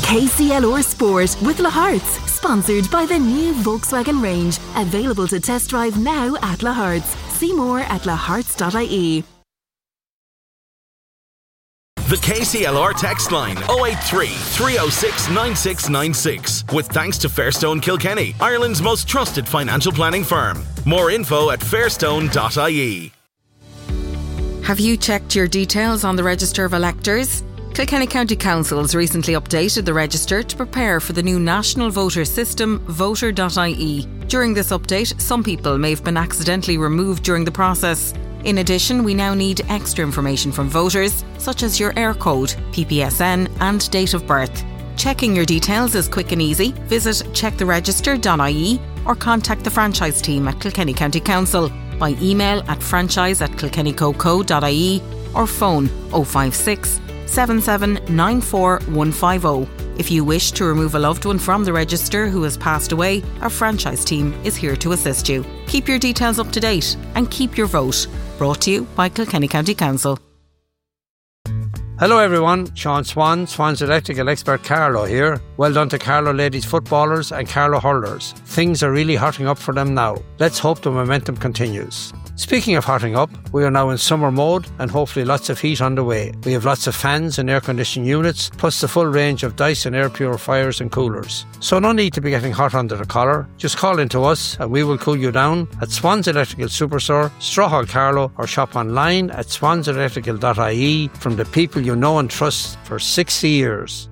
KCLR Sport with Le Harts, sponsored by the new Volkswagen range. Available to test drive now at Le Harts. See more at leharts.ie. The KCLR text line 083 306 9696. With thanks to Fairstone Kilkenny, Ireland's most trusted financial planning firm. More info at fairstone.ie. Have you checked your details on the Register of Electors? Kilkenny County Council has recently updated the register to prepare for the new national voter system, voter.ie. During this update, some people may have been accidentally removed during the process. In addition, we now need extra information from voters, such as your Air code, PPSN and date of birth. Checking your details is quick and easy. Visit checktheregister.ie or contact the franchise team at Kilkenny County Council by email at franchise@kilkennycoco.ie or phone 056 7794 150. If you wish to remove a loved one from the register who has passed away, our franchise team is here to assist you. Keep your details up to date and keep your vote. Brought to you by Kilkenny County Council. Hello everyone, Sean Swan, Swan's electrical expert Carlo here. Well done to Carlo ladies footballers and Carlo hurlers. Things are really hotting up for them now. Let's hope the momentum continues. Speaking of hotting up, we are now in summer mode and hopefully lots of heat on the way. We have lots of fans and air conditioning units, plus the full range of Dyson air purifiers and coolers. So no need to be getting hot under the collar. Just call into us and we will cool you down at Swan's Electrical Superstore, Straw Hall Carlow, or shop online at swanselectrical.ie from the people you know and trust for 60 years.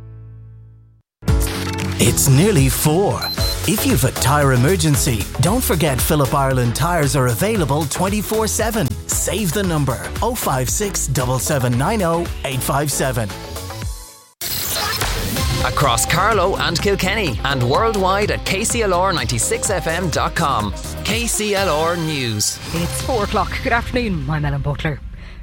It's nearly 4. If you've a tyre emergency, don't forget Phillip Ireland tyres are available 24/7. Save the number 056 7790 857. Across Carlow and Kilkenny and worldwide at KCLR96fm.com. KCLR News. It's 4 o'clock. Good afternoon. I'm Ellen Butler.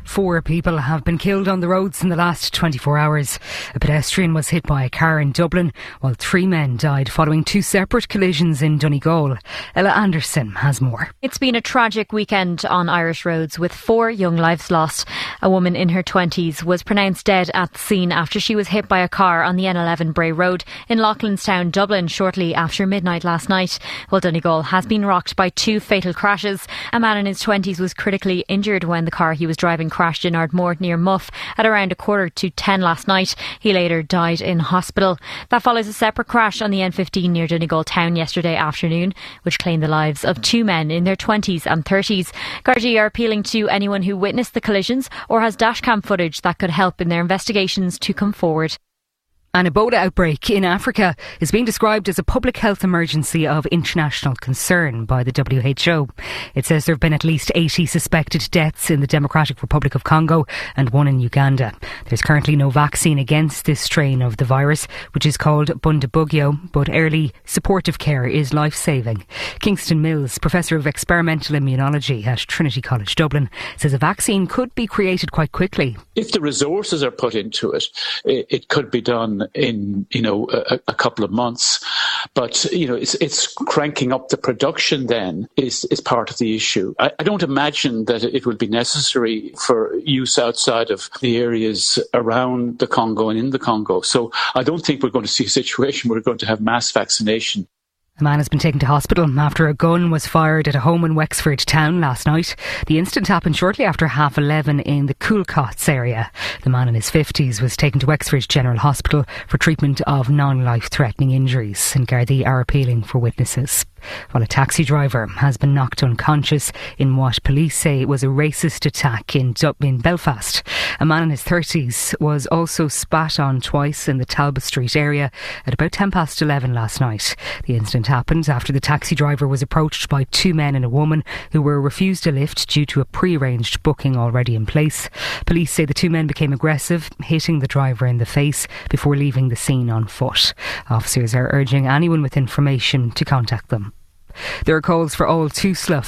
4 people have been killed on the roads in the last 24 hours. A pedestrian was hit by a car in Dublin, while 3 men died following 2 separate collisions in Donegal. Ella Anderson has more. It's been a tragic weekend on Irish roads with 4 young lives lost. A woman in her 20s was pronounced dead at the scene after she was hit by a car on the N11 Bray Road in Loughlinstown, Dublin, shortly after midnight last night. Well, Donegal has been rocked by 2 fatal crashes. A man in his 20s was critically injured when the car he was driving crashed in Ardmore near Muff at around 9:45 last night. He later died in hospital. That follows a separate crash on the N15 near Donegal town yesterday afternoon, which claimed the lives of 2 men in their 20s and 30s. Gardaí are appealing to anyone who witnessed the collisions or has dashcam footage that could help in their investigations to come forward. An Ebola outbreak in Africa is being described as a public health emergency of international concern by the WHO. It says there have been at least 80 suspected deaths in the Democratic Republic of Congo and 1 in Uganda. There's currently no vaccine against this strain of the virus, which is called Bundibugyo, but early supportive care is life-saving. Kingston Mills, Professor of Experimental Immunology at Trinity College Dublin, says a vaccine could be created quite quickly. If the resources are put into it, it could be done in a couple of months, but it's cranking up the production then is part of the issue. I don't imagine that it will be necessary for use outside of the areas around the Congo and in the Congo. So I don't think we're going to see a situation where we're going to have mass vaccination. A man has been taken to hospital after a gun was fired at a home in Wexford town last night. The incident happened shortly after 11:30 in the Coolcots area. The man in his 50s was taken to Wexford General Hospital for treatment of non-life-threatening injuries, and Gardaí are appealing for witnesses. While a taxi driver has been knocked unconscious in what police say was a racist attack in Belfast. A man in his 30s was also spat on twice in the Talbot Street area at about 11:10 last night. The incident happened after the taxi driver was approached by 2 men and a woman who were refused a lift due to a pre-arranged booking already in place. Police say the 2 men became aggressive, hitting the driver in the face before leaving the scene on foot. Officers are urging anyone with information to contact them. There are calls for all TUSLA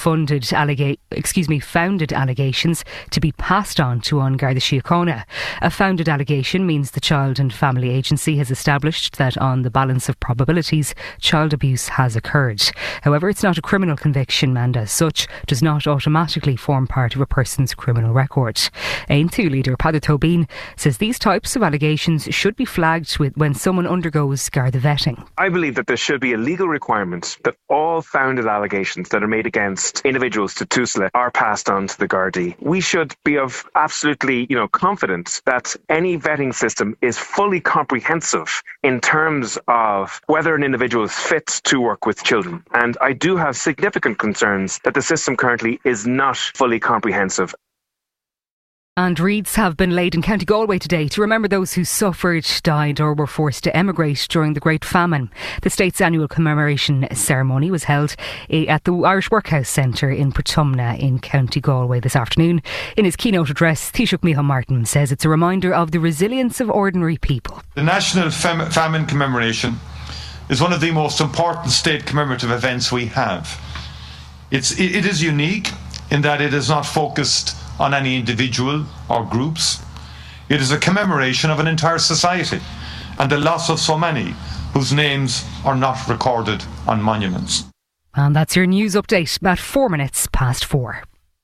founded allegations to be passed on to An Garda Síochána. A founded allegation means the Child and Family Agency has established that on the balance of probabilities, child abuse has occurred. However, it's not a criminal conviction and as such does not automatically form part of a person's criminal record. Aontú leader Peadar Tóibín says these types of allegations should be flagged when someone undergoes Garda vetting. I believe that there should be a legal requirement that all founded allegations that are made against individuals to TUSLA are passed on to the Gardaí. We should be of absolutely, confident that any vetting system is fully comprehensive in terms of whether an individual is fit to work with children. And I do have significant concerns that the system currently is not fully comprehensive. And wreaths have been laid in County Galway today to remember those who suffered, died or were forced to emigrate during the Great Famine. The state's annual commemoration ceremony was held at the Irish Workhouse Centre in Portumna in County Galway this afternoon. In his keynote address, Taoiseach Micheál Martin says it's a reminder of the resilience of ordinary people. The National Famine Commemoration is one of the most important state commemorative events we have. It is unique in that it is not focused on any individual or groups. It is a commemoration of an entire society and the loss of so many whose names are not recorded on monuments. And that's your news update at 4:04.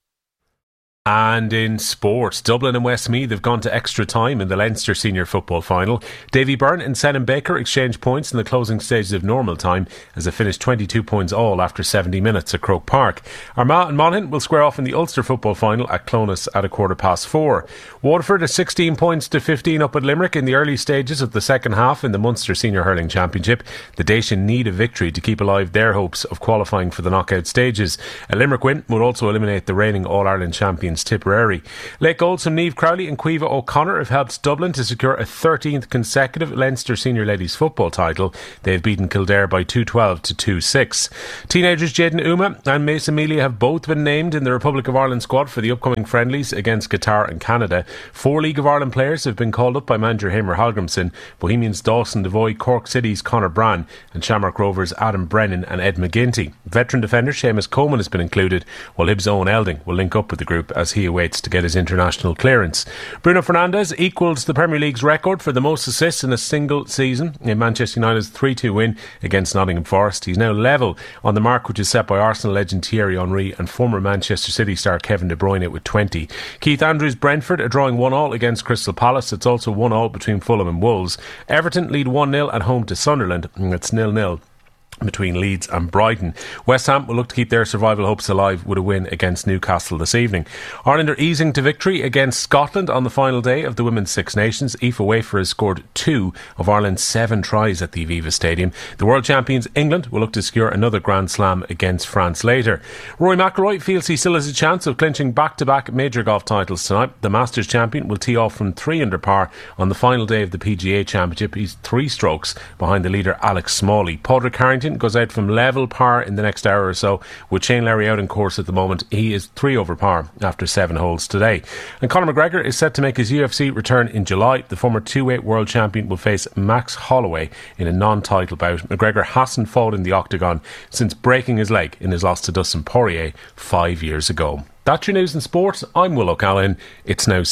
And in sport, Dublin and Westmeath have gone to extra time in the Leinster Senior Football Final. Davy Byrne and Senan Baker exchanged points in the closing stages of normal time as they finished 22 points all after 70 minutes at Croke Park. Armagh and Monaghan will square off in the Ulster Football Final at Clones at 4:15. Waterford are 16 points to 15 up at Limerick in the early stages of the second half in the Munster Senior Hurling Championship. The Dacian need a victory to keep alive their hopes of qualifying for the knockout stages. A Limerick win would also eliminate the reigning All-Ireland champions Tipperary. Lake Oldham, Niamh Crowley and Caoimhe O'Connor have helped Dublin to secure a 13th consecutive Leinster Senior Ladies Football title. They have beaten Kildare by 2-12 to 2-6. Teenagers Jaden Uma and Mace Amelia have both been named in the Republic of Ireland squad for the upcoming friendlies against Qatar and Canada. 4 League of Ireland players have been called up by manager Hamer Hallgrimsson: Bohemians Dawson Devoy, Cork City's Conor Brann and Shamrock Rovers Adam Brennan and Ed McGinty. Veteran defender Seamus Coleman has been included, while Hibs' Owen Elding will link up with the group as he awaits to get his international clearance. Bruno Fernandes equals the Premier League's record for the most assists in a single season in Manchester United's 3-2 win against Nottingham Forest. He's now level on the mark which is set by Arsenal legend Thierry Henry and former Manchester City star Kevin De Bruyne with 20. Keith Andrews' Brentford are drawing 1-1 against Crystal Palace. It's also 1-1 between Fulham and Wolves. Everton lead 1-0 at home to Sunderland. It's 0-0 between Leeds and Brighton. West Ham will look to keep their survival hopes alive with a win against Newcastle this evening. Ireland are easing to victory against Scotland on the final day of the Women's Six Nations. Aoife Wafer has scored 2 of Ireland's 7 tries at the Aviva Stadium. The world champions England will look to secure another Grand Slam against France later. Rory McIlroy feels he still has a chance of clinching back-to-back major golf titles tonight. The Masters champion will tee off from 3 under par on the final day of the PGA Championship. He's 3 strokes behind the leader Alex Smalley. Padraig Harrington goes out from level par in the next hour or so with Shane Lowry out in course at the moment. He is 3 over par after 7 holes today. And Conor McGregor is set to make his UFC return in July. The former 2-weight world champion will face Max Holloway in a non-title bout. McGregor hasn't fought in the octagon since breaking his leg in his loss to Dustin Poirier 5 years ago. That's your news in sport. I'm Will O'Callaghan. It's now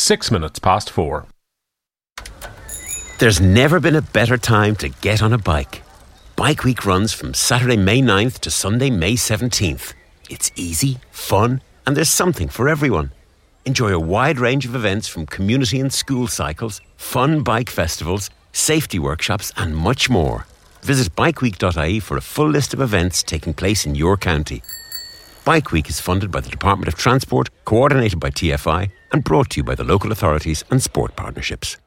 4:06. There's never been a better time to get on a bike. Bike Week runs from Saturday, May 9th to Sunday, May 17th. It's easy, fun, and there's something for everyone. Enjoy a wide range of events from community and school cycles, fun bike festivals, safety workshops, and much more. Visit bikeweek.ie for a full list of events taking place in your county. Bike Week is funded by the Department of Transport, coordinated by TFI, and brought to you by the local authorities and sport partnerships.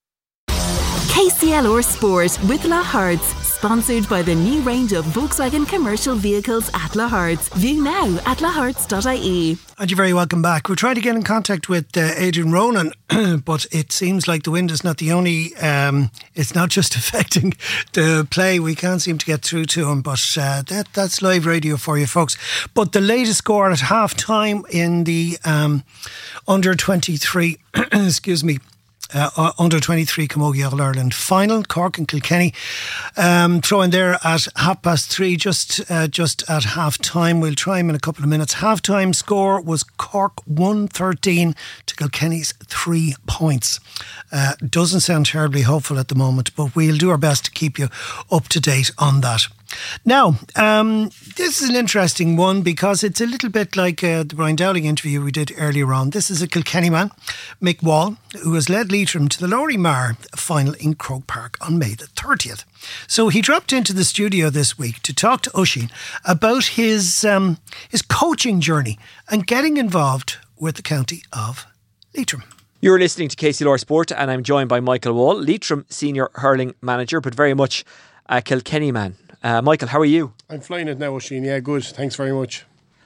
KCLR Sport with La Hearts, sponsored by the new range of Volkswagen commercial vehicles at La Hearts. View now at lahearts.ie. And you're very welcome back. We're trying to get in contact with Adrian Ronan, but it seems like the wind is not the only, it's not just affecting the play. We can't seem to get through to him, but that's live radio for you folks. But the latest score at half time in the under 23, excuse me, under 23 Camogie All-Ireland final. Cork and Kilkenny throw in there at 3:30, just at half time. We'll try him in a couple of minutes. Half time score was Cork 1-13 to Kilkenny's 3 points. Doesn't sound terribly hopeful at the moment, but we'll do our best to keep you up to date on that. Now, this is an interesting one because it's a little bit like the Brian Dowling interview we did earlier on. This is a Kilkenny man, Mick Wall, who has led Leitrim to the Lowery Mar final in Croke Park on May the 30th. So he dropped into the studio this week to talk to Oisín about his coaching journey and getting involved with the county of Leitrim. You're listening to KCLR Sport and I'm joined by Michael Wall, Leitrim Senior Hurling Manager, but very much a Kilkenny man. Michael, how are you? I'm flying it now, Oisín. Yeah, good. Thanks very much.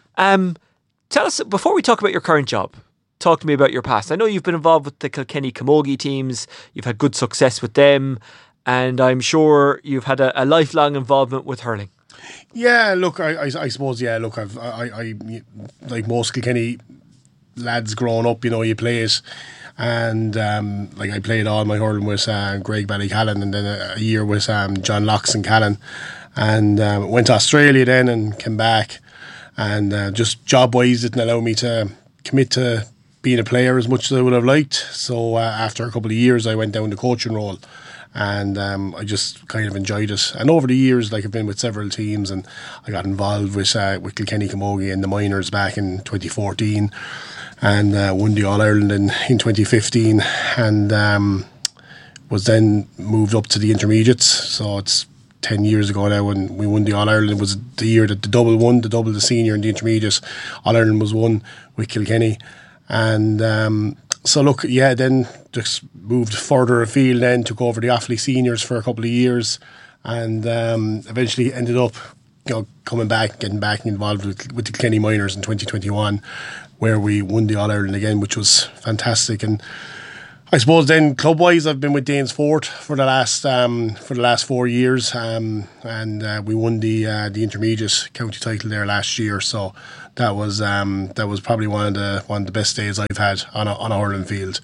Tell us, before we talk about your current job, talk to me about your past. I know you've been involved with the Kilkenny Camogie teams. You've had good success with them. And I'm sure you've had a lifelong involvement with hurling. Yeah, look, I suppose, yeah, look, I like most Kilkenny lads growing up, you play it. And I played all my hurling with Greg Ballycallan and then a year with John Locks and Callan. And went to Australia then and came back, and just job-wise didn't allow me to commit to being a player as much as I would have liked. So after a couple of years I went down the coaching role, and I just kind of enjoyed it. And over the years, I've been with several teams, and I got involved with Kilkenny Camogie in the minors back in 2014 and won the All-Ireland in 2015, and was then moved up to the intermediates. So it's 10 years ago now when we won the All-Ireland. It was the year that the double won, the senior and the intermediate. All-Ireland was won with Kilkenny. And so look, yeah, then just moved further afield then, took over the Offaly seniors for a couple of years, and eventually ended up getting back involved with the Kilkenny minors in 2021, where we won the All-Ireland again, which was fantastic. And I suppose then club-wise, I've been with Danesfort for the last 4 years, and we won the intermediate county title there last year. So that was probably one of the best days I've had on a hurling field.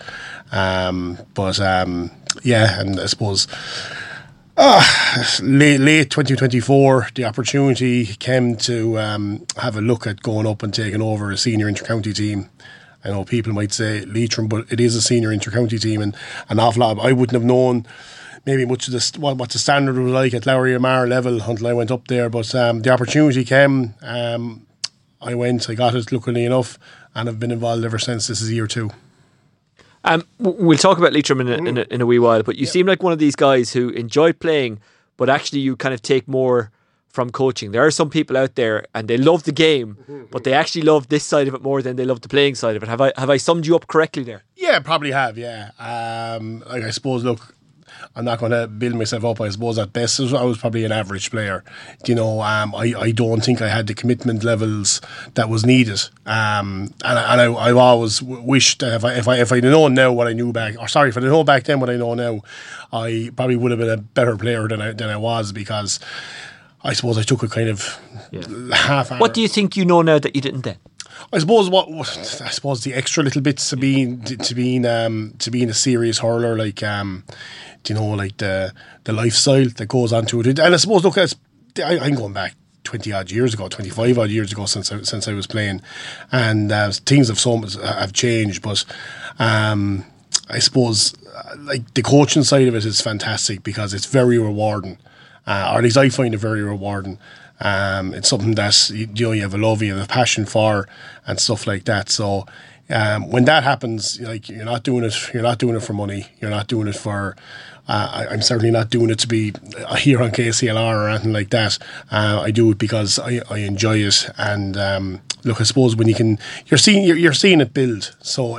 Yeah, and I suppose late 2024, the opportunity came to have a look at going up and taking over a senior inter-county team. I know people might say Leitrim, but it is a senior inter-county team, and an awful lot. I wouldn't have known maybe much of what the standard was like at Lowery Mar level until I went up there. But the opportunity came. I went, I got it, luckily enough, and I've been involved ever since. This is year 2. We'll talk about Leitrim in a wee while, but you seem like one of these guys who enjoy playing, but actually you kind of take more from coaching. There are some people out there and they love the game, but they actually love this side of it more than they love the playing side of it. Have I summed you up correctly there? Yeah, probably have, yeah. I suppose, look, I'm not going to build myself up. I suppose at best I was probably an average player. I don't think I had the commitment levels that was needed. And I've always wished that if I'd known now what I knew back, if I'd known back then what I know now, I probably would have been a better player than I was, because I suppose I took a kind of half. What do you think you know now that you didn't then? I suppose the extra little bits to being a serious hurler, like like the lifestyle that goes onto it. And I suppose, look, I'm going back 25 years ago since I was playing, and things have changed. But I suppose like the coaching side of it is fantastic because it's very rewarding. Or at least I find it very rewarding. It's something that you have a love, you have a passion for, and stuff like that. So when that happens, like you're not doing it for money. You're not doing it for. I'm certainly not doing it to be here on KCLR or anything like that. I do it because I enjoy it. And look, I suppose when you're seeing it build. So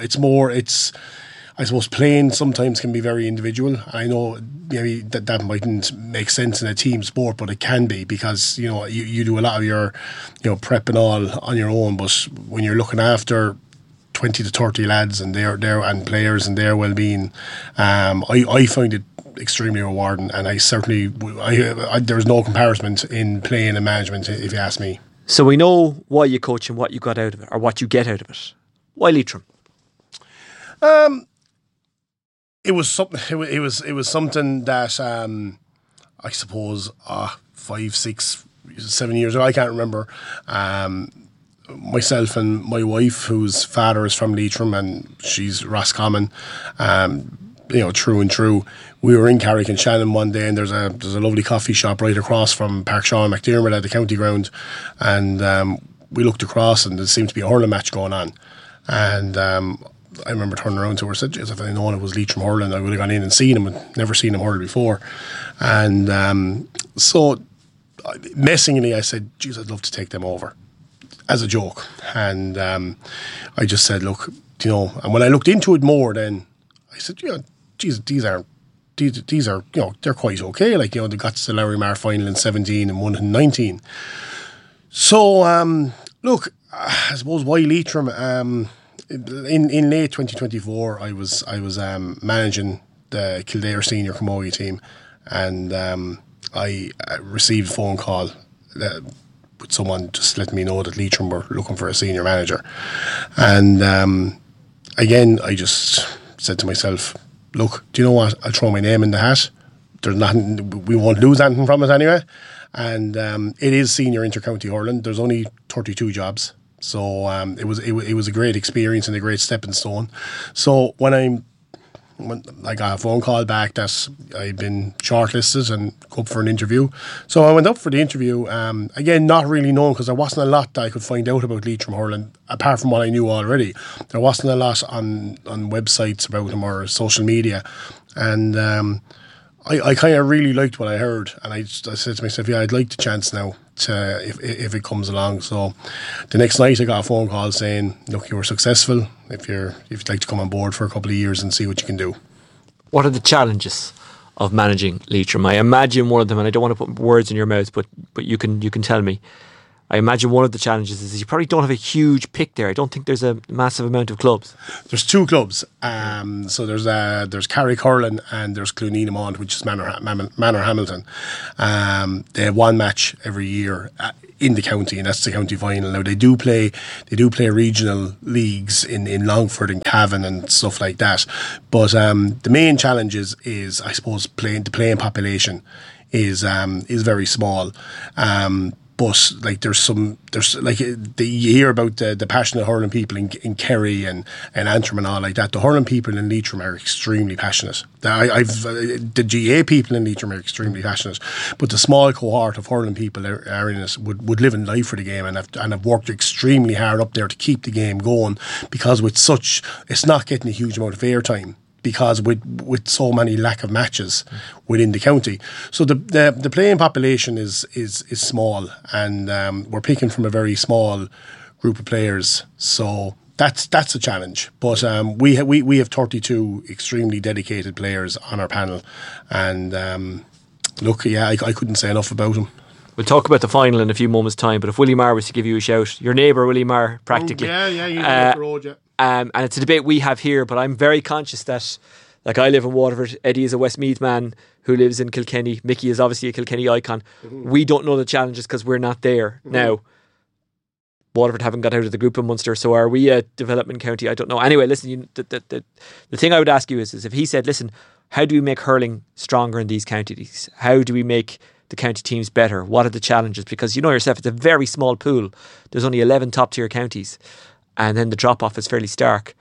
I suppose playing sometimes can be very individual. I know maybe that mightn't make sense in a team sport, but it can be, because you do a lot of your prep and all on your own. But when you're looking after 20 to 30 lads and their and players and their well-being, I find it extremely rewarding, and I certainly there's no comparison in playing and management, if you ask me. So we know why you coach and what you got out of it, or what you get out of it. Why Leitrim? It was something. It was something that I suppose 5, 6, 7 years ago. I can't remember. Myself and my wife, whose father is from Leitrim and she's Roscommon, true and true. We were in Carrick-on-Shannon one day, and there's a lovely coffee shop right across from Park Sean McDermott at the county ground, and we looked across, and there seemed to be a hurling match going on, and I remember turning around to her and said, "Jeez, if I'd known it was Leitrim hurling, I would have gone in and seen him, and never seen him hurl before." And so messingly I said, "Geez, I'd love to take them over," as a joke. And I just said, "Look, and when I looked into it more, then I said, geez, these are, they're quite okay. Like, they got to the Lowry Mar final in 17 and won in 19. So, look, I suppose why Leitrim? In late 2024, I was managing the Kildare senior camogie team, and I received a phone call with someone just letting me know that Leitrim were looking for a senior manager. And again, I just said to myself, "Look, do you know what? I'll throw my name in the hat. There's nothing. We won't lose anything from it anyway." And it is senior intercounty hurling. There's only 32 jobs, so it was a great experience and a great stepping stone. So when I got a phone call back that I'd been shortlisted and go up for an interview. So I went up for the interview, again, not really known, because there wasn't a lot that I could find out about Leitrim hurling, apart from what I knew already. There wasn't a lot on websites about him or social media. And I kind of really liked what I heard, and I said to myself, I'd like the chance now if it comes along. So the next night I got a phone call saying, "Look, you were successful. If you'd like to come on board for a couple of years and see what you can do." What are the challenges of managing Leitrim? I imagine one of them, and I don't want to put words in your mouth, but you can tell me. I imagine one of the challenges is you probably don't have a huge pick there. I don't think there's a massive amount of clubs. There's 2 clubs. So there's Carrick Hurling and there's Clooney Mont, which is Manor Hamilton. They have one match every year in the county, and that's the county final. Now they do play regional leagues in Longford and Cavan and stuff like that. But the main challenge is I suppose the playing population is very small. But like you hear about the passionate hurling people in Kerry and Antrim and all like that. The hurling people in Leitrim are extremely passionate. The GA people in Leitrim are extremely passionate, but the small cohort of hurling people are in it would live and die for the game and have worked extremely hard up there to keep the game going, because it's not getting a huge amount of airtime, because with so many lack of matches within the county. So the playing population is small, and we're picking from a very small group of players. So that's a challenge. But we have 32 extremely dedicated players on our panel, and I couldn't say enough about them. We'll talk about the final in a few moments' time, but if Willie Marr was to give you a shout, your neighbour Willie Marr, practically. You up the road, yeah. And it's a debate we have here, but I'm very conscious that, like, I live in Waterford, Eddie is a Westmeath man who lives in Kilkenny, Mickey is obviously a Kilkenny icon. Mm-hmm. We don't know the challenges because we're not there. Mm-hmm. Now, Waterford haven't got out of the group in Munster, so are we a development county? I don't know. Anyway, listen, the thing I would ask you is if he said, listen, how do we make hurling stronger in these counties? How do we make the county teams better? What are the challenges? Because you know yourself, it's a very small pool. There's only 11 top tier counties, and then the drop off is fairly stark.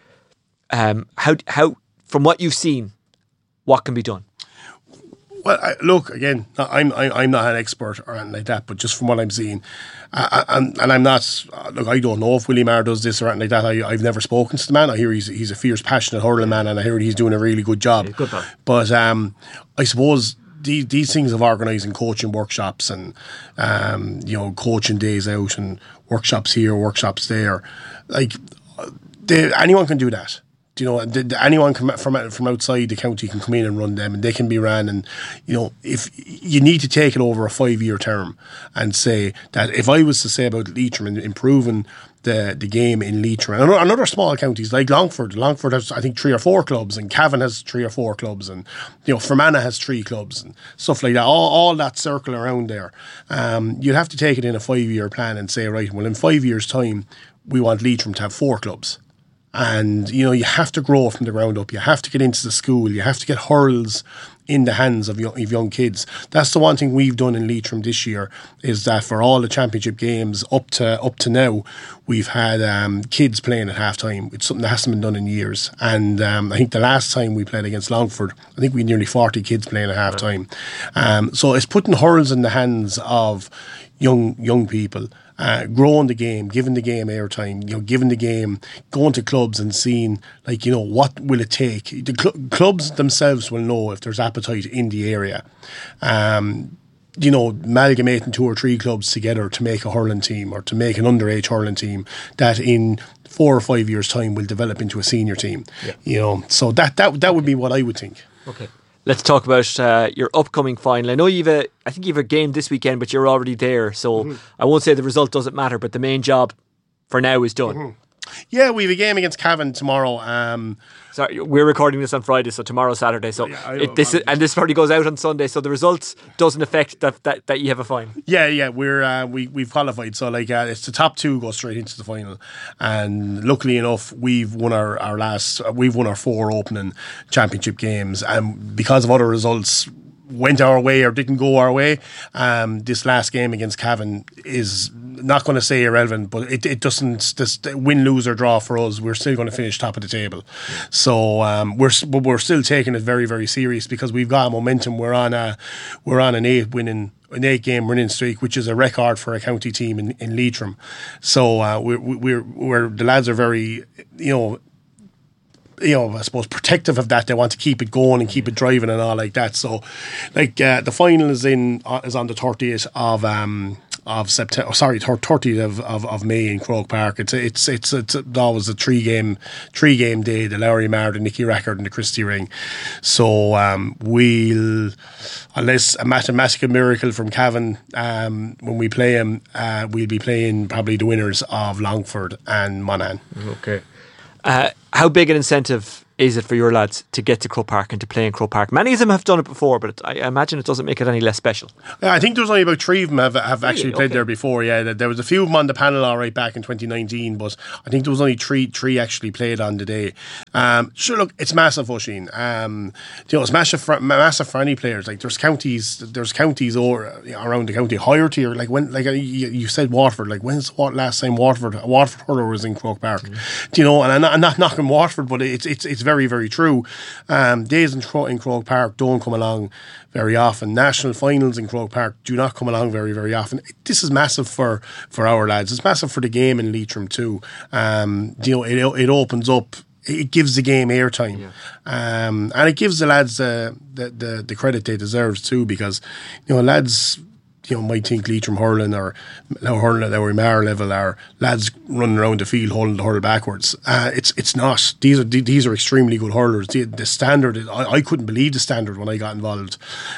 How from what you've seen, what can be done? Well, look, again, I'm not an expert or anything like that, but just from what I'm seeing, and I'm not, look, I don't know if Willie Marr does this or anything like that. I've never spoken to the man. I hear he's a fierce, passionate hurling man, and I hear he's doing a really good job. Yeah, good man. But I suppose these things of organising coaching workshops and coaching days out and workshops here, workshops there, like anyone can do that. Anyone from outside the county can come in and run them, and they can be ran. And if you need to take it over a 5-year term and say that, if I was to say about Leitrim and improving the game in Leitrim and other small counties like Longford has, I think, 3 or 4 clubs, and Cavan has 3 or 4 clubs, and Fermanagh has 3 clubs and stuff like that. All that circle around there, you'd have to take it in a 5-year plan and say, right, well, in 5 years' time, we want Leitrim to have 4 clubs. And, you have to grow from the ground up. You have to get into the school. You have to get hurls in the hands of young kids. That's the one thing we've done in Leitrim this year, is that for all the championship games up to now, we've had kids playing at half time. It's something that hasn't been done in years. And I think the last time we played against Longford, I think we had nearly 40 kids playing at half time. So it's putting hurls in the hands of young people. Growing the game, giving the game airtime, giving the game, going to clubs and seeing, what will it take? The clubs themselves will know if there's appetite in the area. Amalgamating 2 or 3 clubs together to make a hurling team or to make an underage hurling team that in 4 or 5 years' time will develop into a senior team. Yeah. So that would be what I would think. Okay. Let's talk about your upcoming final. I know I think you've a game this weekend, but you're already there. So I won't say the result doesn't matter, but the main job for now is done. Yeah, we have a game against Cavan tomorrow. Sorry, we're recording this on Friday, so tomorrow's Saturday. So this probably goes out on Sunday. So the results doesn't affect that you have a final. Yeah, we've qualified. So it's the top 2 go straight into the final, and luckily enough, we've won our 4 opening championship games, and because of other results went our way or didn't go our way, this last game against Cavan is not going to say irrelevant, but it doesn't just win, lose or draw for us. We're still going to finish top of the table. So we're still taking it very, very serious because we've got momentum. We're on an 8-game winning streak, which is a record for a county team in Leitrim. So we're the lads are very, I suppose protective of that. They want to keep it going and keep it driving and all like that. So, the final is on the 30th of September. 30th of May in Croke Park. It's always a 3-game day. The Lowry Mar, the Nicky Rackard, and the Christie Ring. So we'll, unless a mathematical miracle from Cavan, when we play them, we'll be playing probably the winners of Longford and Monaghan. Okay. How big an incentive is it for your lads to get to Croke Park and to play in Croke Park? Many of them have done it before, but I imagine it doesn't make it any less special. I think there's only about 3 of them have actually played there before. Yeah, there was a few of them on the panel all right back in 2019, but I think there was only three actually played on the day. Sure, look, it's massive, Oisín. It's massive for any players. There's counties around the county higher tier. You said Waterford. When's last time Waterford hurler was in Croke Park? And I'm not knocking Waterford, but it's very, very true. Days in Croke Park don't come along very often. National finals in Croke Park do not come along very, very often. This is massive for our lads. It's massive for the game in Leitrim too. It opens up. It gives the game airtime, and it gives the lads the credit they deserve too, because lads might think Leitrim hurling or hurling at Lowry Mar level are lads running around the field holding the hurl backwards. It's not. These are extremely good hurlers. The standard, I couldn't believe the standard when I got involved.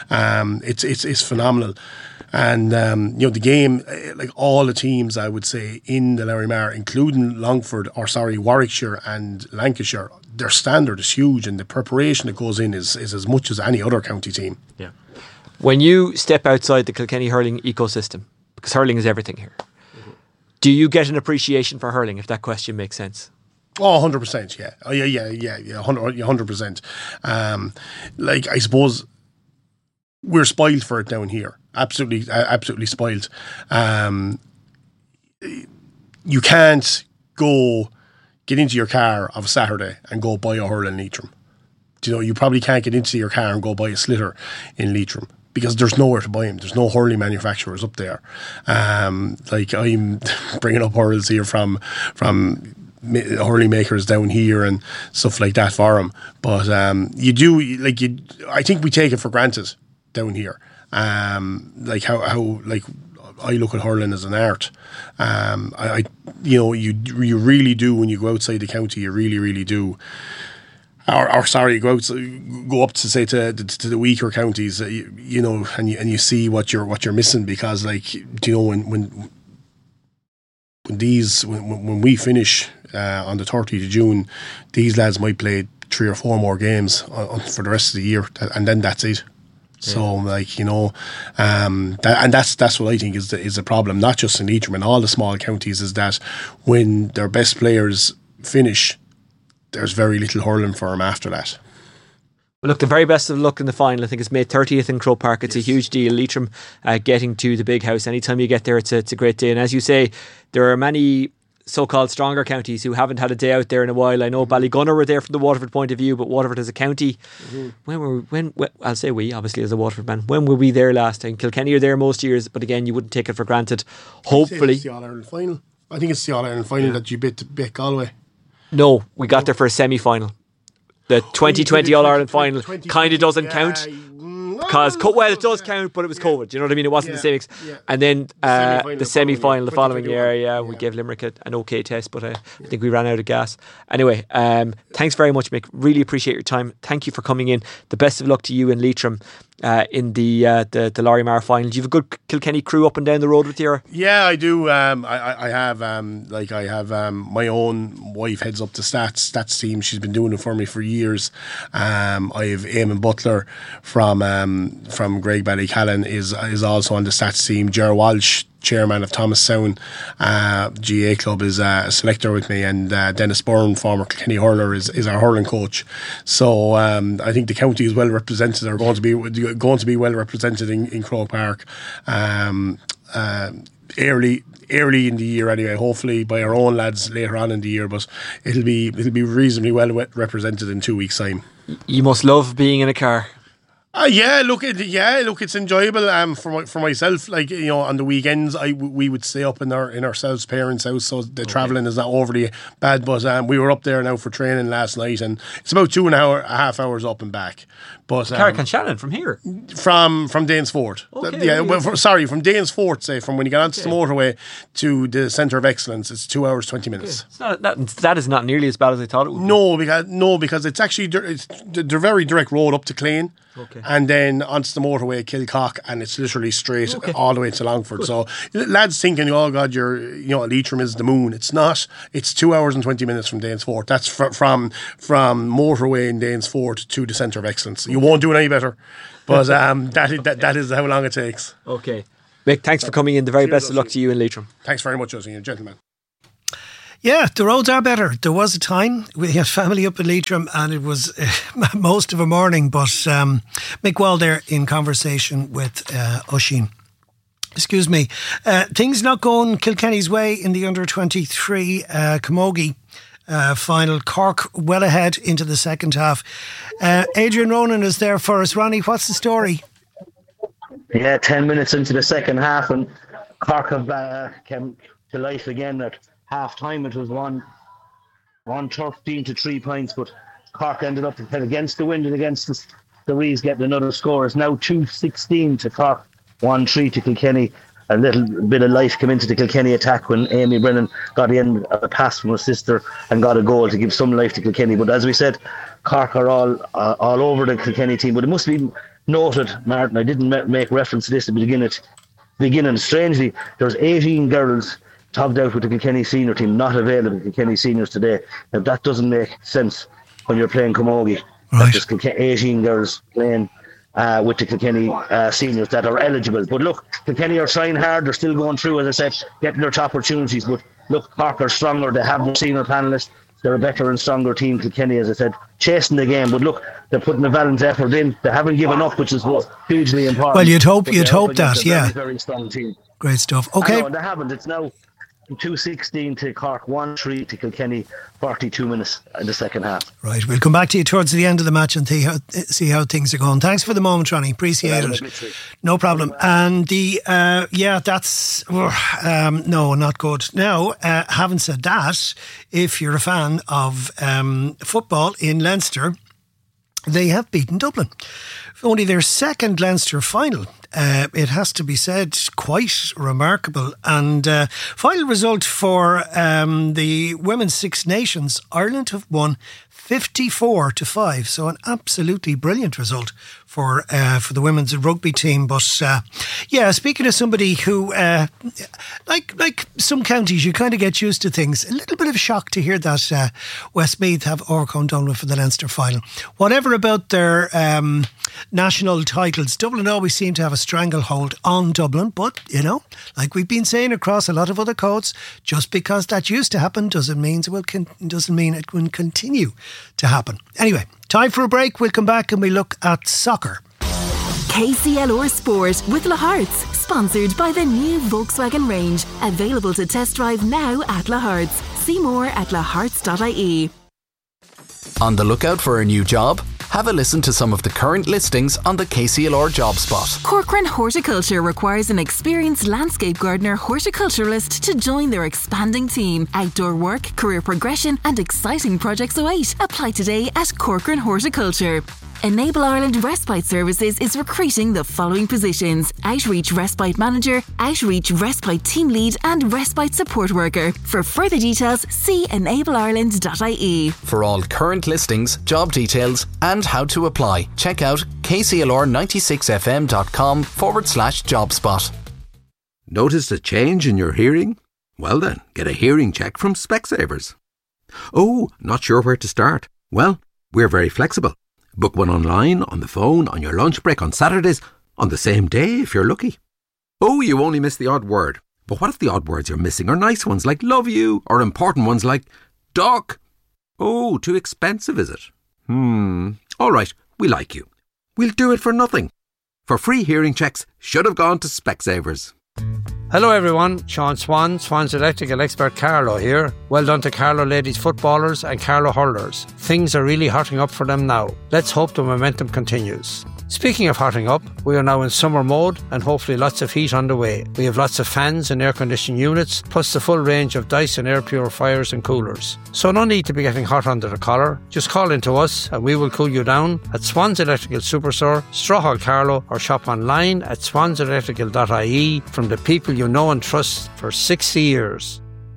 It's phenomenal. And the game, all the teams, I would say, in the Lowry Mar, including Warwickshire and Lancashire, their standard is huge, and the preparation that goes in is as much as any other county team. Yeah. When you step outside the Kilkenny hurling ecosystem, because hurling is everything here, do you get an appreciation for hurling, if that question makes sense? Oh, 100%, yeah. Oh, yeah, 100%. I suppose we're spoiled for it down here. Absolutely spoiled. You can't get into your car of a Saturday and go buy a hurl in Leitrim. You probably can't get into your car and go buy a slitter in Leitrim, because there's nowhere to buy them. There's no hurling manufacturers up there. I'm bringing up hurls here from hurling makers down here and stuff like that for them. But I think we take it for granted down here. How I look at hurling as an art. You really do, when you go outside the county, you really, really do. Go up to say to the weaker counties, and you see what you're missing, because when we finish on the 30th of June, these lads might play 3 or 4 more games for the rest of the year, and then that's it. So and that's what I think is the problem, not just in Leitrim and all the small counties, is that when their best players finish, there's very little hurling for him after that. Well, look, the very best of luck in the final. I think it's May 30th in Croke Park. It's a huge deal. Leitrim getting to the big house. Anytime you get there, it's a great day. And as you say, there are many so-called stronger counties who haven't had a day out there in a while. I know Ballygunner were there from the Waterford point of view, but Waterford as a county, when I'll say we, obviously as a Waterford man, when were we there last time? Kilkenny are there most years, but again, you wouldn't take it for granted. Hopefully, it's the All-Ireland final. I think it's the All-Ireland final that you beat Galway. No, we got there for a semi-final. The 2020 All-Ireland final kind of doesn't count because it does count, but it was COVID. Do you know what I mean? It wasn't the same. And then the semi-final the following year, we gave Limerick an okay test, but I think we ran out of gas. Anyway, thanks very much, Mick. Really appreciate your time. Thank you for coming in. The best of luck to you and Leitrim in the Lorimar final. Do you have a good Kilkenny crew up and down the road with you? Yeah, I do. I have my own wife heads up the stats team. She's been doing it for me for years. I have Eamon Butler from Greg Ballycallan is also on the stats team. Ger Walsh, chairman of Thomas Sound GA Club, is a selector with me, and Dennis Byrne, former Kilkenny hurler, is our hurling coach. So I think the county is well represented, or going to be well represented in Croke Park early in the year anyway, hopefully by our own lads later on in the year, but it'll be reasonably well represented in 2 weeks' time. You must love being in a car. It's enjoyable for myself. Like, you know, on the weekends we would stay up in ourselves parents' house, so the travelling is not overly bad. But we were up there now for training last night, and it's about 2.5 hours up and back. But Carrick-on-Shannon from here, from Danesfort. Okay, from Danesfort. Say from when you get onto the motorway to the Centre of Excellence, it's 2 hours 20 minutes. Okay. That is not nearly as bad as I thought it would be. No, because it's actually they're very direct road up to Clane. Okay. And then onto the motorway Kilcock, and it's literally straight all the way to Longford. Good. So lads thinking, oh God, Leitrim is the moon. It's not. It's 2 hours and 20 minutes from Danesfort. That's from motorway in Danesfort to the Centre of Excellence. You won't do it any better, but that is how long it takes. Okay, Mick, thanks for coming in. The very best of luck to you in Leitrim. Thanks very much, Josie, gentlemen. Yeah, the roads are better. There was a time we had family up in Leitrim, and it was most of a morning, but Mick Wall there in conversation with Oisín. Excuse me. Things not going Kilkenny's way in the under-23 Camogie final. Cork well ahead into the second half. Adrian Ronan is there for us. Ronnie, what's the story? Yeah, 10 minutes into the second half, and Cork have come to life again at half time. It was 113 to 3 points, but Cork ended up against the wind and against the Rees getting another score. It's now 2-16 to Cork, 1-3 to Kilkenny. A little bit of life came into the Kilkenny attack when Amy Brennan got in a pass from her sister and got a goal to give some life to Kilkenny. But as we said, Cork are all over the Kilkenny team. But it must be noted, Martin, I didn't make reference to this at the beginning. Strangely, there's 18 girls togged out with the Kilkenny senior team, not available to Kilkenny seniors today. Now that doesn't make sense when you're playing Camogie. Right. There's 18 girls playing with the Kilkenny seniors that are eligible. But look, Kilkenny are trying hard. They're still going through, as I said, getting their top opportunities. But look, Cork are stronger. They have their senior panellists. They're a better and stronger team. Kilkenny, as I said, chasing the game. But look, they're putting a valiant effort in. They haven't given up, which is hugely important. Well, you'd hope that, yeah. Very, very strong team. Great stuff. Okay. And they haven't. It's now 2-16 to Cork, 1-3 to Kilkenny, 42 minutes in the second half. Right, we'll come back to you towards the end of the match and see how things are going. Thanks for the moment, Ronnie. Appreciate it. No problem. And that's no, not good. Now, having said that, if you're a fan of football in Leinster, they have beaten Dublin. Only their second Leinster final. It has to be said, quite remarkable. And final result for the Women's Six Nations, Ireland have won 54-5. So an absolutely brilliant result for the women's rugby team. But speaking of somebody who, like some counties, you kind of get used to things. A little bit of a shock to hear that Westmeath have overcome Dublin for the Leinster final. Whatever about their national titles. Dublin always seem to have a stranglehold on Dublin, but, you know, like we've been saying across a lot of other codes, just because that used to happen doesn't mean it will continue to happen. Anyway, time for a break. We'll come back and we look at soccer. KCLR Sport with La Hearts, sponsored by the new Volkswagen range, available to test drive now at La Hearts. See more at lahearts.ie. On the lookout for a new job? Have a listen to some of the current listings on the KCLR Job Spot. Corcoran Horticulture requires an experienced landscape gardener horticulturalist to join their expanding team. Outdoor work, career progression and exciting projects await. Apply today at Corcoran Horticulture. Enable Ireland Respite Services is recruiting the following positions: Outreach Respite Manager, Outreach Respite Team Lead and Respite Support Worker. For further details, see enableireland.ie. For all current listings, job details and how to apply, check out kclr96fm.com/jobspot. Noticed a change in your hearing? Well then, get a hearing check from Specsavers. Oh, not sure where to start? Well, we're very flexible. Book one online, on the phone, on your lunch break, on Saturdays, on the same day if you're lucky. Oh, you only miss the odd word. But what if the odd words you're missing are nice ones like love you, or important ones like duck? Oh, too expensive, is it? All right, we like you. We'll do it for nothing. For free hearing checks, should have gone to Specsavers. Hello everyone, Sean Swan, Swan's electrical expert Carlo here. Well done to Carlo ladies footballers and Carlo hurlers. Things are really hotting up for them now. Let's hope the momentum continues. Speaking of hotting up, we are now in summer mode and hopefully lots of heat on the way. We have lots of fans and air conditioning units, plus the full range of Dyson air purifiers and coolers. So no need to be getting hot under the collar. Just call in to us and we will cool you down at Swan's Electrical Superstore, Straw Hall Carlo, or shop online at swanselectrical.ie from the people you know and trust for 60 years.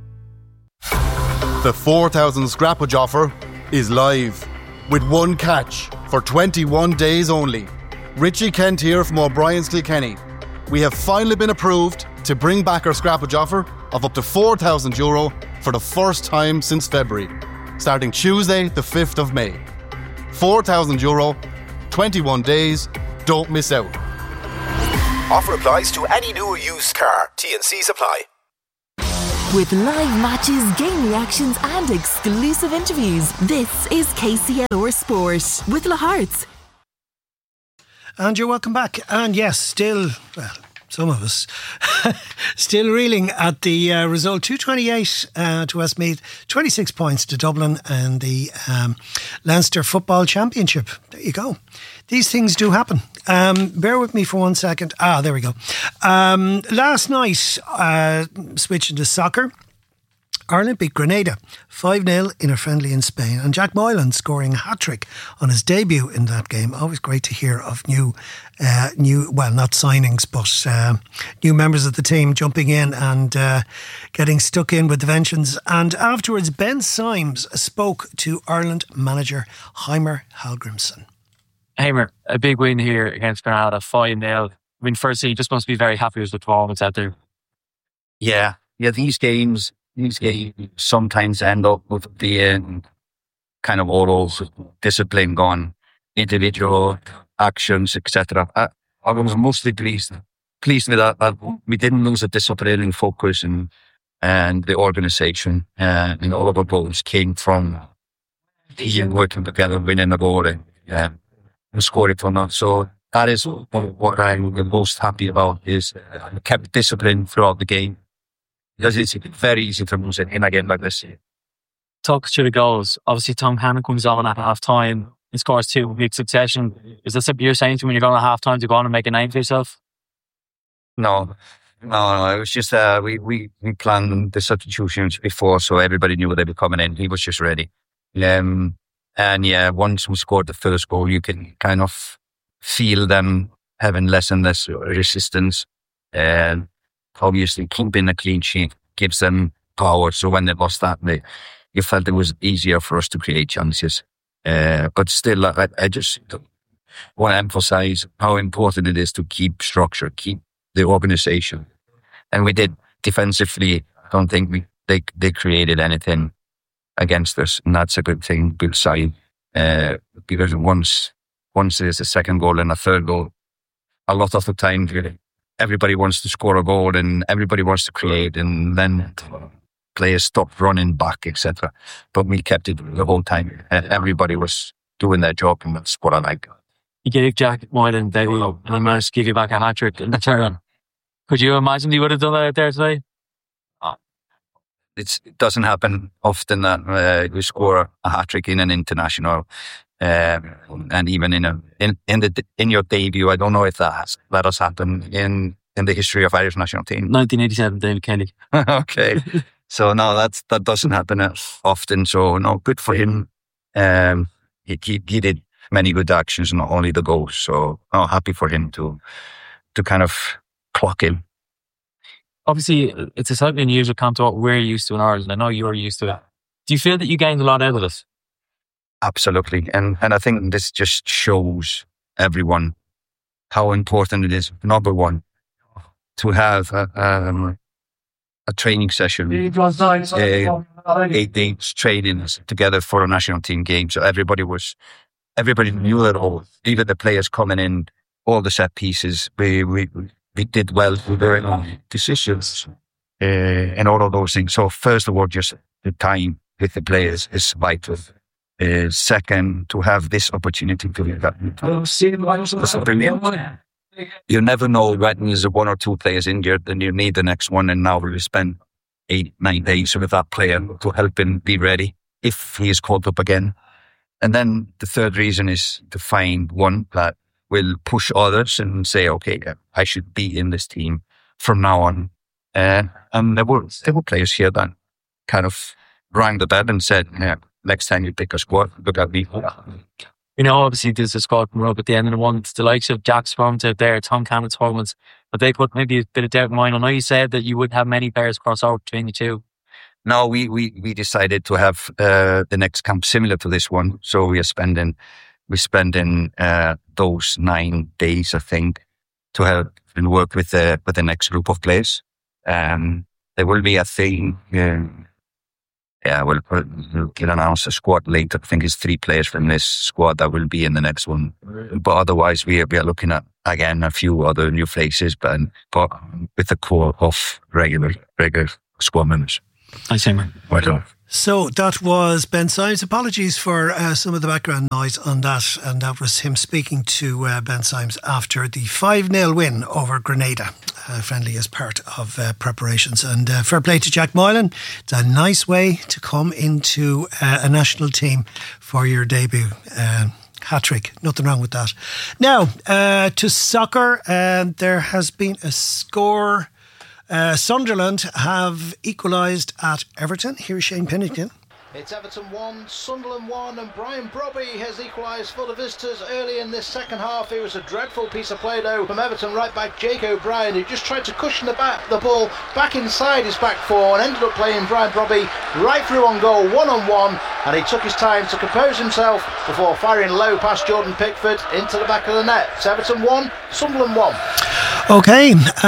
The 4,000 scrappage offer is live with one catch for 21 days only. Richie Kent here from O'Brien's Kilkenny. We have finally been approved to bring back our scrappage offer of up to €4,000 for the first time since February, starting Tuesday the 5th of May. €4,000, 21 days, don't miss out. Offer applies to any new or used car. T&Cs apply. With live matches, game reactions and exclusive interviews, this is KCLR Sport with La Hearts. And you're welcome back. And yes, still, well, some of us, still reeling at the result. 228 to Westmeath, 26 points to Dublin and the Leinster Football Championship. There you go. These things do happen. Bear with me for 1 second. There we go. Last night, switching to soccer, Ireland beat Grenada 5-0 in a friendly in Spain, and Jack Moylan scoring a hat-trick on his debut in that game. Always great to hear of new, well, not signings, but new members of the team jumping in and getting stuck in with the vengeance. And afterwards, Ben Symes spoke to Ireland manager Heimer Hallgrimsson. Heimer, a big win here against Grenada, 5-0. I mean, firstly, you just must be very happy with the performance out there. Yeah, these games sometimes end up with the kind of all those discipline gone, individual actions, etc. I was mostly pleased with that we didn't lose the discipline and focus and the organisation. And all of our goals came from team working together, winning the goal and scoring from that. So that is what I'm the most happy about, is I kept discipline throughout the game. Because it's very easy to lose it in a game like this. Talk through the goals. Obviously, Tom Cannon comes on at half time and scores 2 in big succession. Is that something you're saying to when you're going at half time to go on and make a name for yourself? No. It was just we planned the substitutions before, so everybody knew they were coming in. He was just ready. And once we scored the first goal, you can kind of feel them having less and less resistance. And obviously, keeping a clean sheet gives them power. So when they lost that, you felt it was easier for us to create chances. But still, I just want to emphasize how important it is to keep structure, keep the organization. And we did defensively. I don't think they created anything against us, and that's a good thing, good sign. Because once once there's a second goal and a third goal, a lot of the time everybody wants to score a goal and everybody wants to create, and then players stopped running back, etc. But we kept it the whole time. Everybody was doing their job, and that's what I like. You gave Jack Moylan debut, and he managed to give you back a hat-trick in the turn. Could you imagine he would have done that out there today? It doesn't happen often that you score a hat-trick in an international, and even in your debut. I don't know if that has happened in the history of Irish national team. 1987, David Kelly. Okay, so no, that doesn't happen often. So no, good for him. He did many good actions, not only the goals. So happy for him to kind of clock in. Obviously, it's a slightly unusual camp to what we're used to in Ireland. I know you're used to it. Do you feel that you gained a lot out of this? Absolutely. And I think this just shows everyone how important it is, number one, to have a training session, 8 days training together for a national team game. So everybody knew it all, even the players coming in, all the set pieces. We did well with their decisions and all of those things. So first of all, just the time with the players is vital. Second, to have this opportunity to do that. That's brilliant. You never know when there's 1 or 2 players injured, then you need the next one. And now we spend 8-9 days with that player to help him be ready if he is called up again. And then the third reason is to find one that will push others and say, okay, I should be in this team from now on. And there were players here that kind of rang the bell and said, next time you pick a squad, look at me. Obviously there's a squad from up at the end of the one. It's the likes of Jack Sprum's out there, Tom Cannon's performance, but they put maybe a bit of doubt in mind. I know you said that you wouldn't have many players cross over between the two. No, we decided to have the next camp similar to this one. So we're spending those 9 days, I think, to help and work with the next group of players. There will be a thing. We'll announce a squad later. I think it's 3 players from this squad that will be in the next one. But otherwise, we are looking at, again, a few other new faces, but with the core of regular squad members. I see, man. Well, so that was Ben Symes. Apologies for some of the background noise on that. And that was him speaking to Ben Symes after the 5-0 win over Grenada. Friendly as part of preparations. And fair play to Jack Moylan. It's a nice way to come into a national team for your debut. Hat-trick, nothing wrong with that. Now, to soccer, there has been a score. Sunderland have equalised at Everton. Here's Shane Pennington. It's Everton 1, Sunderland 1, and Brian Brobby has equalised for the visitors early in this second half. It was a dreadful piece of play though from Everton right back Jake O'Brien, who just tried to cushion the ball back inside his back four and ended up playing Brian Brobby right through on goal, 1-on-1, and he took his time to compose himself before firing low past Jordan Pickford into the back of the net. It's Everton 1, Sunderland 1. Okay,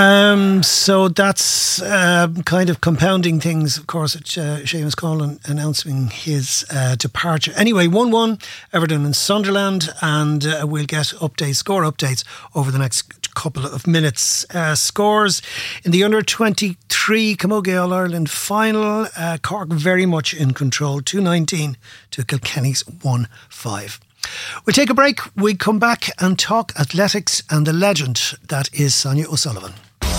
so that's kind of compounding things, of course. Seamus Coughlan announcing his departure. Anyway, 1-1, Everton and Sunderland, and we'll get score updates over the next couple of minutes. Scores in the under-23 Camogie All-Ireland final. Cork very much in control, 2-19 to Kilkenny's 1-5. We'll take a break. We come back and talk athletics and the legend that is Sonia O'Sullivan.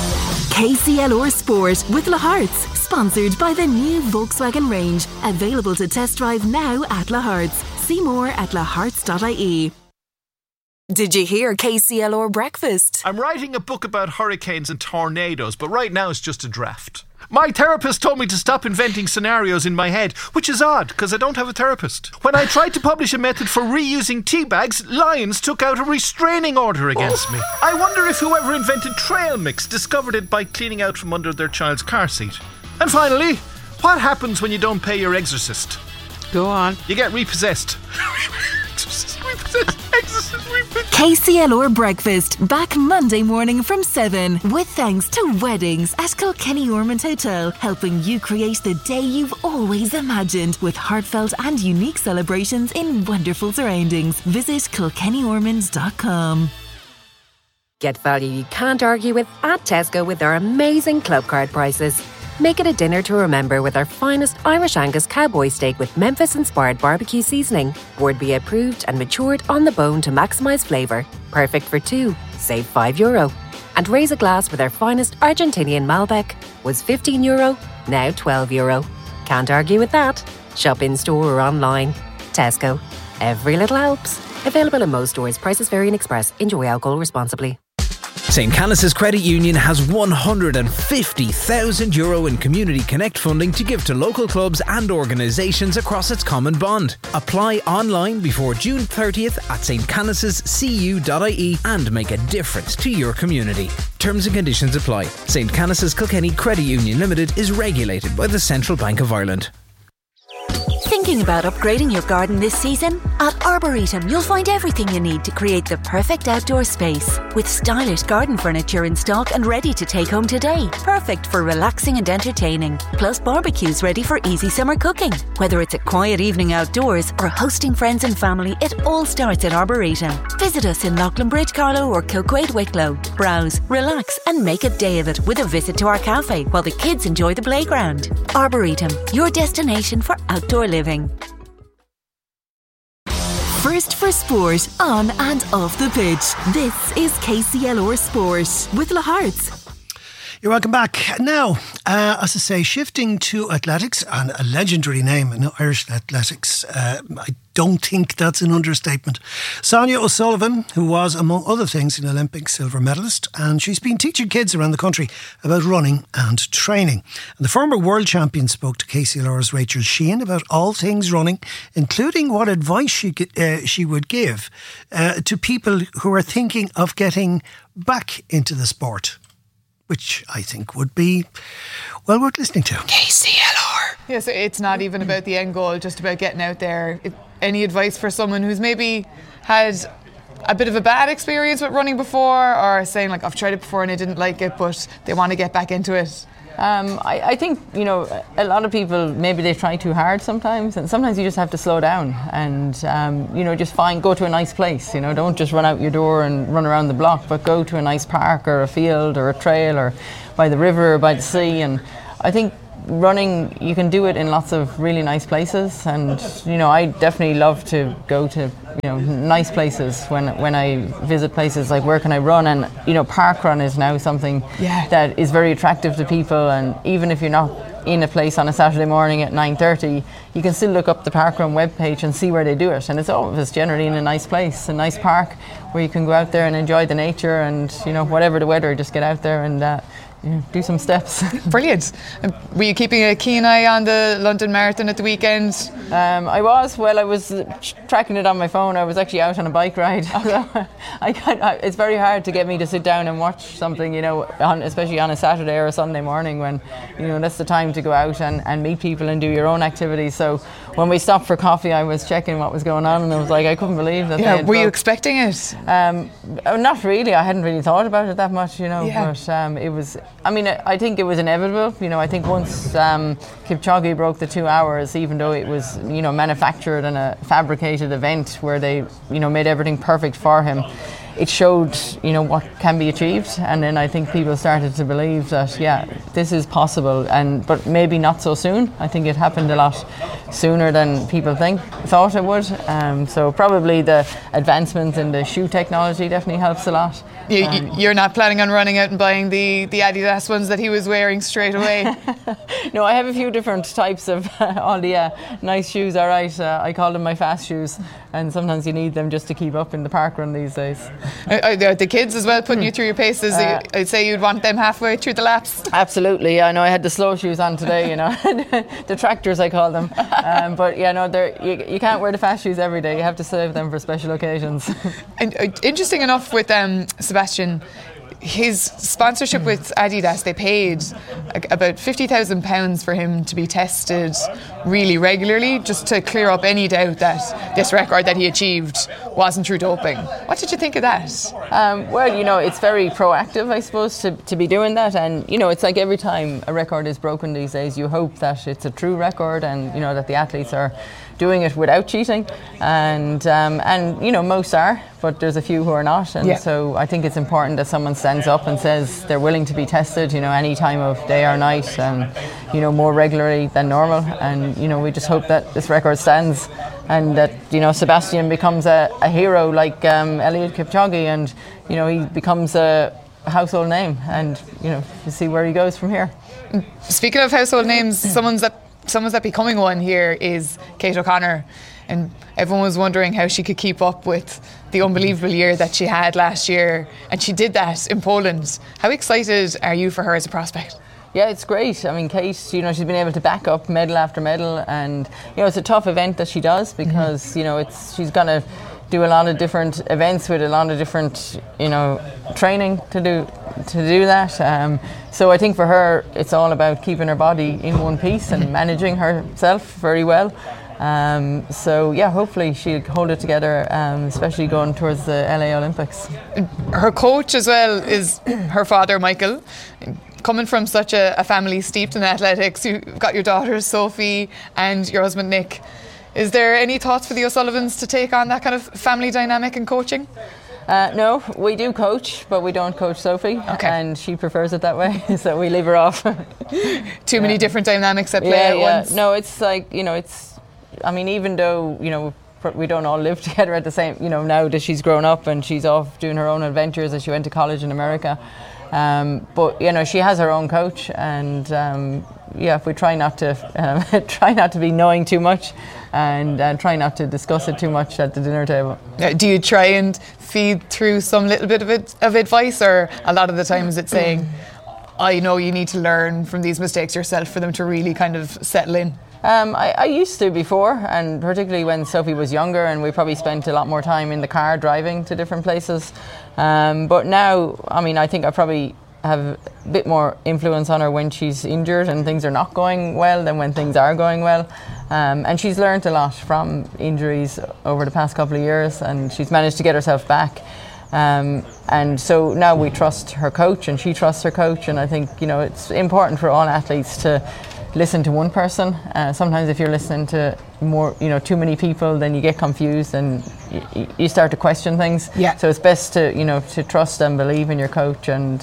KCLR Sport with La Hearts, sponsored by the new Volkswagen range, available to test drive now at La Hearts. See more at lahearts.ie. Did you hear KCLR Breakfast? I'm writing a book about hurricanes and tornadoes, but right now it's just a draft. My therapist told me to stop inventing scenarios in my head, which is odd because I don't have a therapist. When I tried to publish a method for reusing tea bags, Lions took out a restraining order against me. I wonder if whoever invented trail mix discovered it by cleaning out from under their child's car seat. And finally, what happens when you don't pay your exorcist? Go on. You get repossessed. Repossessed. KCLR Breakfast, back Monday morning from 7, with thanks to Weddings at Kilkenny Ormond Hotel, helping you create the day you've always imagined, with heartfelt and unique celebrations in wonderful surroundings. Visit kilkennyormond.com. Get value you can't argue with at Tesco with our amazing club card prices. Make it a dinner to remember with our finest Irish Angus cowboy steak with Memphis-inspired barbecue seasoning. Board be approved and matured on the bone to maximise flavour. Perfect for two. Save €5. And raise a glass with our finest Argentinian Malbec. Was €15, now €12. Can't argue with that. Shop in store or online. Tesco. Every little helps. Available in most stores. Prices vary in Express. Enjoy alcohol responsibly. St. Canice's Credit Union has €150,000 in Community Connect funding to give to local clubs and organisations across its common bond. Apply online before June 30th at stcanicescu.ie and make a difference to your community. Terms and conditions apply. St. Canice's Kilkenny Credit Union Limited is regulated by the Central Bank of Ireland. Thinking about upgrading your garden this season? At Arboretum, you'll find everything you need to create the perfect outdoor space. With stylish garden furniture in stock and ready to take home today. Perfect for relaxing and entertaining. Plus barbecues ready for easy summer cooking. Whether it's a quiet evening outdoors or hosting friends and family, it all starts at Arboretum. Visit us in Loughlin Bridge, Carlow or Kilquade, Wicklow. Browse, relax and make a day of it with a visit to our cafe while the kids enjoy the playground. Arboretum, your destination for outdoor living. First for sport, on and off the pitch. This is KCLR Sport with La Hearts. You're welcome back. Now, as I say, shifting to athletics, and a legendary name in Irish athletics. I don't think that's an understatement. Sonia O'Sullivan, who was, among other things, an Olympic silver medalist, and she's been teaching kids around the country about running and training. And the former world champion spoke to KCLR's Rachel Sheehan about all things running, including what advice she would give to people who are thinking of getting back into the sport, which I think would be well worth listening to. KCLR. Yeah, so it's not even about the end goal, just about getting out there. Any advice for someone who's maybe had a bit of a bad experience with running before, or saying like, I've tried it before and I didn't like it, but they want to get back into it? I think, a lot of people, maybe they try too hard sometimes, and sometimes you just have to slow down and, just go to a nice place. Don't just run out your door and run around the block, but go to a nice park or a field or a trail or by the river or by the sea. And I think running, you can do it in lots of really nice places, and I definitely love to go to nice places when I visit places like where can I run, and park run is now something that is very attractive to people. And even if you're not in a place on a Saturday morning at 9:30, you can still look up the parkrun webpage and see where they do it, and it's always generally in a nice place, a nice park where you can go out there and enjoy the nature, and whatever the weather, just get out there and do some steps. Brilliant. Were you keeping a keen eye on the London Marathon at the weekend? I was tracking it on my phone. I was actually out on a bike ride. It's very hard to get me to sit down and watch something, especially on a Saturday or a Sunday morning when, that's the time to go out and meet people and do your own activities. So when we stopped for coffee, I was checking what was going on, and I was like, I couldn't believe that. Yeah, were you expecting it? Not really. I hadn't really thought about it that much, but it was, I think it was inevitable. I think once Kipchoge broke the 2 hours, even though it was, manufactured in a fabricated event where they, made everything perfect for him, it showed, what can be achieved. And then I think people started to believe that, this is possible, but maybe not so soon. I think it happened a lot sooner than people thought it would. So probably the advancements in the shoe technology definitely helps a lot. You're not planning on running out and buying the Adidas ones that he was wearing straight away? No, I have a few different types of all the nice shoes, all right. I call them my fast shoes, and sometimes you need them just to keep up in the park run these days. Are the kids as well putting you through your paces? I'd say you'd want them halfway through the laps. Absolutely, I know. I had the slow shoes on today, the tractors I call them. But you can't wear the fast shoes every day. You have to save them for special occasions. And interesting enough with Sebastian, his sponsorship with Adidas, they paid about £50,000 for him to be tested really regularly, just to clear up any doubt that this record that he achieved wasn't through doping. What did you think of that? Well, it's very proactive, I suppose, to be doing that. And, it's like every time a record is broken these days, you hope that it's a true record and, that the athletes are doing it without cheating, and most are, but there's a few who are not, and so I think it's important that someone stands up and says they're willing to be tested, any time of day or night, and more regularly than normal, and we just hope that this record stands, and that Sebastian becomes a hero like Eliud Kipchoge, and he becomes a household name, and you see where he goes from here. Speaking of household names, someone's that becoming one here is Kate O'Connor, and everyone was wondering how she could keep up with the unbelievable year that she had last year, and she did that in Poland. How excited are you for her as a prospect? Yeah, it's great. I mean, Kate, she's been able to back up medal after medal, and it's a tough event that she does because she's going to do a lot of different events with a lot of different training to do that. So I think for her it's all about keeping her body in one piece and managing herself very well. So yeah, hopefully she'll hold it together, especially going towards the LA Olympics. Her coach as well is her father, Michael. Coming from such a family steeped in athletics, you've got your daughters Sophie and your husband Nick. Is there any thoughts for the O'Sullivans to take on that kind of family dynamic in coaching? No, we do coach, but we don't coach Sophie, and she prefers it that way, so we leave her off. Too many different dynamics at play at once. No, it's like, even though, we don't all live together at the same, now that she's grown up and she's off doing her own adventures as she went to college in America. But she has her own coach, and if we try not to be knowing too much, and try not to discuss it too much at the dinner table. Do you try and feed through some little bit of advice, or a lot of the time is it saying, I know you need to learn from these mistakes yourself for them to really kind of settle in? I used to before, and particularly when Sophie was younger, and we probably spent a lot more time in the car driving to different places. But now, I think I probably have a bit more influence on her when she's injured and things are not going well than when things are going well. And she's learned a lot from injuries over the past couple of years, and she's managed to get herself back. And so now we trust her coach, and she trusts her coach, and I think it's important for all athletes to listen to one person. Sometimes if you're listening to more, too many people, then you get confused and you start to question things. Yeah. So it's best to trust and believe in your coach, and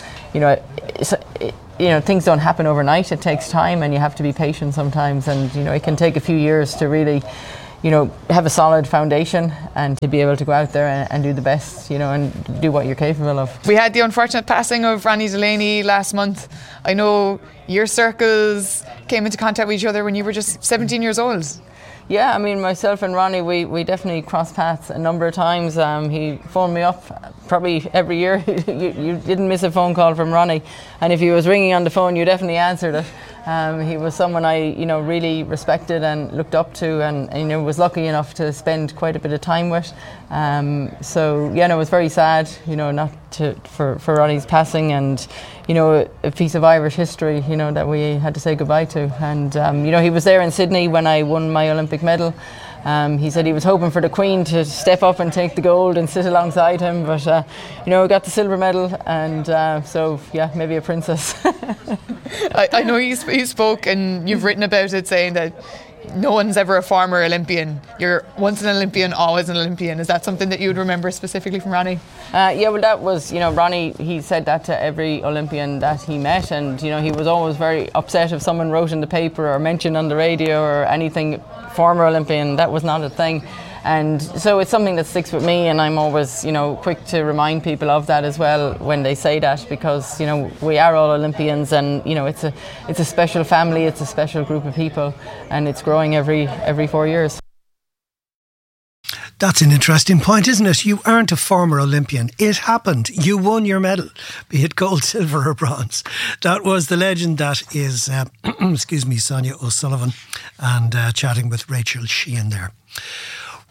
things don't happen overnight. It takes time, and you have to be patient sometimes, and it can take a few years to really have a solid foundation and to be able to go out there and do the best, and do what you're capable of. We had the unfortunate passing of Ronnie Delaney last month. I know your circles came into contact with each other when you were just 17 years old. Yeah, myself and Ronnie, we definitely crossed paths a number of times. He phoned me up probably every year. You didn't miss a phone call from Ronnie, and if he was ringing on the phone, you definitely answered it. He was someone I, really respected and looked up to, and was lucky enough to spend quite a bit of time with. So it was very sad, for Ronnie's passing, and a piece of Irish history, that we had to say goodbye to. And he was there in Sydney when I won my Olympic medal. He said he was hoping for the Queen to step up and take the gold and sit alongside him, but got the silver medal, and maybe a princess. I know you spoke and you've written about it, saying that no one's ever a former Olympian. You're once an Olympian, always an Olympian. Is that something that you would remember specifically from Ronnie? That was, Ronnie, he said that to every Olympian that he met, and he was always very upset if someone wrote in the paper or mentioned on the radio or anything former Olympian. That was not a thing. And so it's something that sticks with me, and I'm always, quick to remind people of that as well when they say that, because, we are all Olympians, and, it's a special family, it's a special group of people, and it's growing every 4 years. That's an interesting point, isn't it? You aren't a former Olympian. It happened. You won your medal, be it gold, silver or bronze. That was the legend that is, Sonia O'Sullivan, and chatting with Rachel Sheehan there.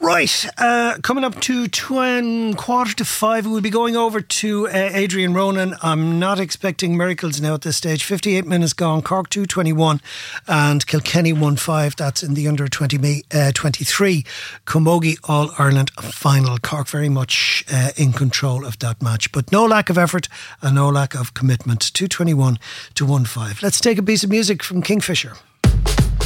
Right, coming up to 5:15, we'll be going over to Adrian Ronan. I'm not expecting miracles now at this stage. 58 minutes gone, Cork 2-21 and Kilkenny 1-5. That's in the under 23 Camogie All-Ireland final. Cork very much in control of that match, but no lack of effort and no lack of commitment. 2-21 to 1-5. Let's take a piece of music from Kingfisher.